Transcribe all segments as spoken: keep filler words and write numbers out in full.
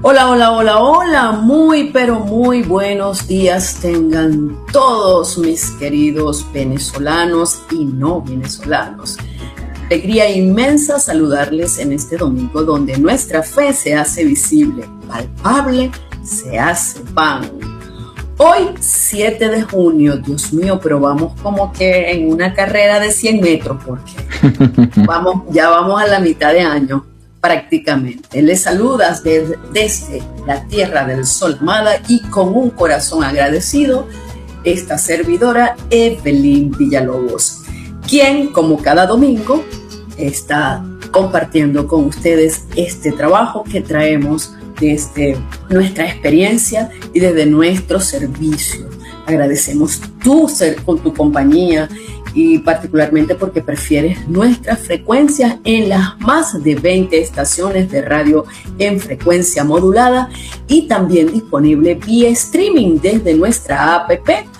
Hola, hola, hola, hola, muy pero muy buenos días tengan todos mis queridos venezolanos y no venezolanos. Alegría inmensa saludarles en este domingo donde nuestra fe se hace visible, palpable, se hace pan. Hoy, siete de junio, Dios mío, pero vamos como que en una carrera de cien metros porque vamos, ya vamos a la mitad de año. Prácticamente. Les saludas desde, desde la tierra del sol amada y con un corazón agradecido, esta servidora Evelyn Villalobos, quien como cada domingo está compartiendo con ustedes este trabajo que traemos desde nuestra experiencia y desde nuestro servicio. Agradecemos tu ser con tu compañía y particularmente porque prefieres nuestras frecuencias en las más de veinte estaciones de radio en frecuencia modulada y también disponible vía streaming desde nuestra app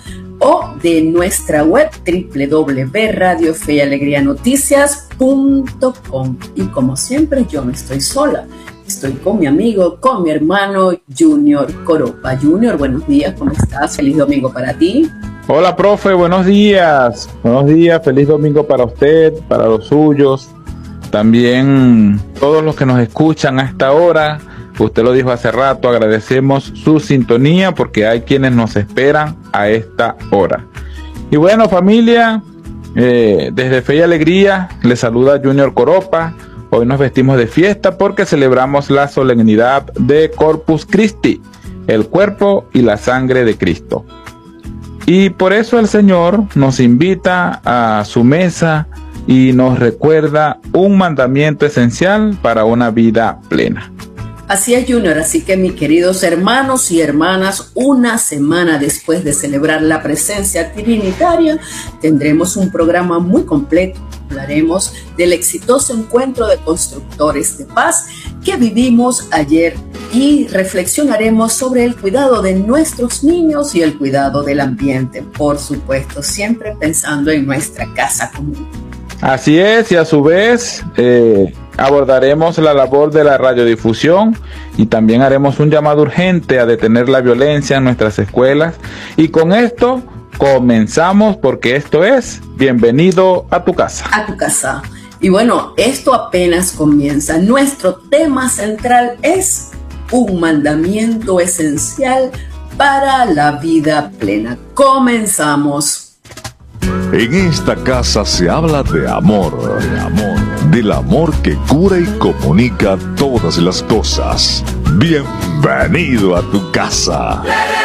o de nuestra web doble u doble u doble u punto radio fe y alegría noticias punto com. Y como siempre, yo no estoy sola. Estoy con mi amigo, con mi hermano Junior Coropa. Junior, buenos días, ¿cómo estás? Feliz domingo para ti. Hola, profe, buenos días. Buenos días, feliz domingo para usted, para los suyos. También todos los que nos escuchan a esta hora. Usted lo dijo hace rato, agradecemos su sintonía porque hay quienes nos esperan a esta hora. Y bueno, familia, eh, desde Fe y Alegría les saluda Junior Coropa. Hoy nos vestimos de fiesta porque celebramos la solemnidad de Corpus Christi, el cuerpo y la sangre de Cristo. Y por eso el Señor nos invita a su mesa y nos recuerda un mandamiento esencial para una vida plena. Así es, Junior, así que mis queridos hermanos y hermanas, una semana después de celebrar la presencia trinitaria, tendremos un programa muy completo. Hablaremos del exitoso encuentro de constructores de paz que vivimos ayer y reflexionaremos sobre el cuidado de nuestros niños y el cuidado del ambiente, por supuesto, siempre pensando en nuestra casa común. Así es, y a su vez eh, abordaremos la labor de la radiodifusión y también haremos un llamado urgente a detener la violencia en nuestras escuelas. Y con esto comenzamos porque esto es Bienvenido a tu casa. A tu casa. Y bueno, esto apenas comienza. Nuestro tema central es un mandamiento esencial para la vida plena. Comenzamos. En esta casa se habla de amor, de amor, del amor que cura y comunica todas las cosas. Bienvenido a tu casa.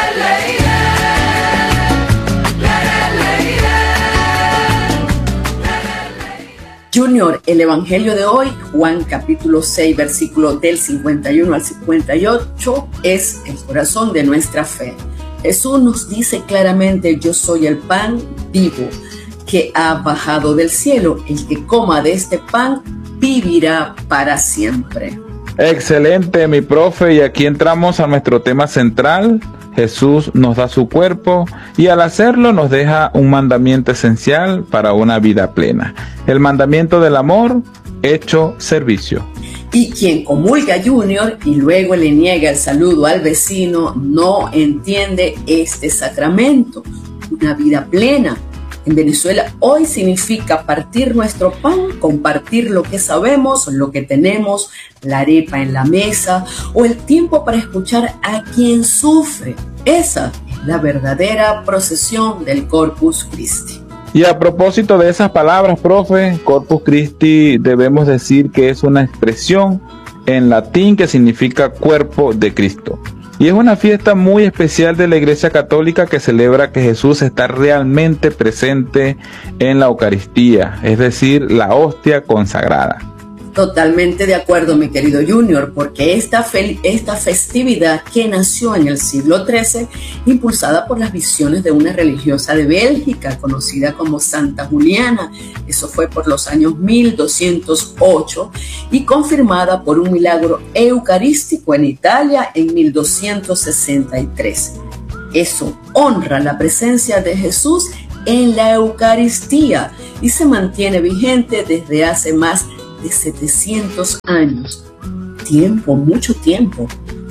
Junior, el evangelio de hoy, Juan capítulo seis, versículo del cincuenta y uno al cincuenta y ocho, es el corazón de nuestra fe. Jesús nos dice claramente: yo soy el pan vivo que ha bajado del cielo. El que coma de este pan vivirá para siempre. Excelente, mi profe, y aquí entramos a nuestro tema central. Jesús nos da su cuerpo y al hacerlo nos deja un mandamiento esencial para una vida plena. El mandamiento del amor hecho servicio. Y quien comulga, Junior, y luego le niega el saludo al vecino, no entiende este sacramento. Una vida plena en Venezuela hoy significa partir nuestro pan, compartir lo que sabemos, lo que tenemos, la arepa en la mesa o el tiempo para escuchar a quien sufre. Esa es la verdadera procesión del Corpus Christi. Y a propósito de esas palabras, profe, Corpus Christi debemos decir que es una expresión en latín que significa cuerpo de Cristo. Y es una fiesta muy especial de la Iglesia Católica que celebra que Jesús está realmente presente en la Eucaristía, es decir, la hostia consagrada. Totalmente de acuerdo, mi querido Junior, porque esta, fe, esta festividad que nació en el siglo trece, impulsada por las visiones de una religiosa de Bélgica conocida como Santa Juliana, eso fue por los años mil doscientos ocho, y confirmada por un milagro eucarístico en Italia en mil doscientos sesenta y tres. Eso honra la presencia de Jesús en la Eucaristía y se mantiene vigente desde hace más de setecientos años. Tiempo, mucho tiempo.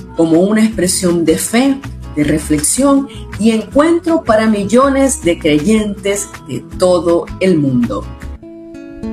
como una expresión de fe, de reflexión y encuentro para millones de creyentes de todo el mundo.